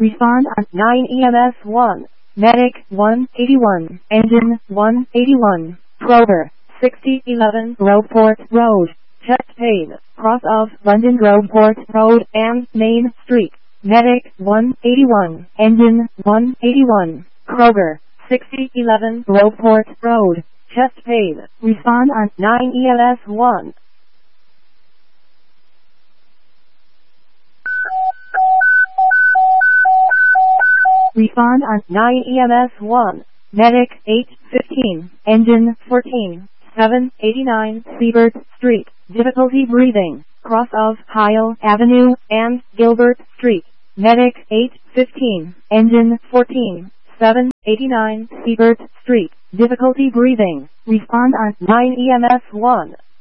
Respond on 9 EMS 1. Medic 181. Engine 181. Kroger, 6011 Groveport Road. Chest pain, cross of London Groveport Road and Main Street. Medic 181. Engine 181. Kroger, 6011 Groveport Road. Chest pain. Respond on 9 EMS 1. Respond on 9 EMS 1. Medic 815. Engine 14. 789 Siebert Street. Difficulty breathing. Cross of Kyle Avenue and Gilbert Street. Medic 815. Engine 14. 789 Siebert Street. Difficulty breathing. Respond on 9 EMS 1.